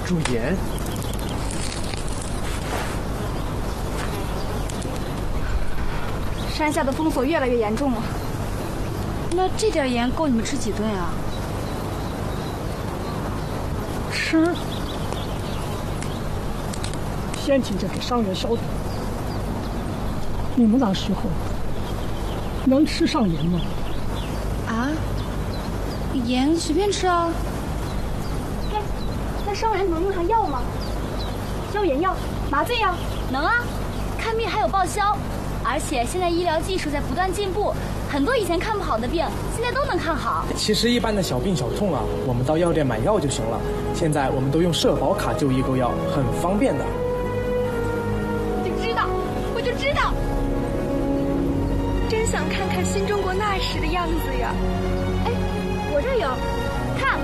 驻颜。 山下的封锁越来越严重了。 那这点盐够你们吃几顿啊？ 吃，先请这给伤员消毒。你们那时候能吃上盐吗？ 啊？盐随便吃啊。 那伤员能用上药吗？消炎药、麻醉药？ 能啊，看病还有报销。而且现在医疗技术在不断进步，很多以前看不好的病，现在都能看好。 其实一般的小病小痛啊，我们到药店买药就行了。现在我们都用社保卡就医购药，很方便的。 我就知道，真想看看新中国那时的样子呀！哎，我这儿有，看，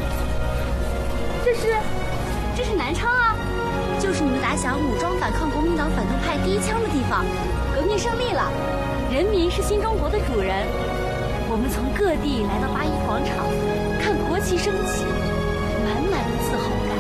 这是南昌啊，就是你们打响武装反抗国民党反动派第一枪的地方。革命胜利了，人民是新中国的主人。我们从各地来到八一广场，看国旗升起，满满的自豪感。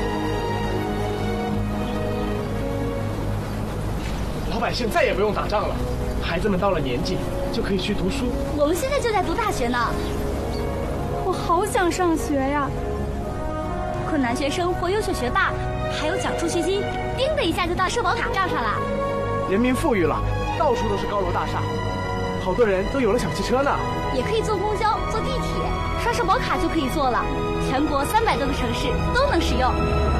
老百姓再也不用打仗了，孩子们到了年纪就可以去读书。 我们现在就在读大学呢。 我好想上学呀！ 困难学生或优秀学霸，还有奖助学金，叮的一下就到社保卡账上了。 人民富裕了，到处都是高楼大厦，好多人都有了小汽车呢。 也可以坐公交、坐地铁，刷社保卡就可以坐了。全国300多个城市都能使用。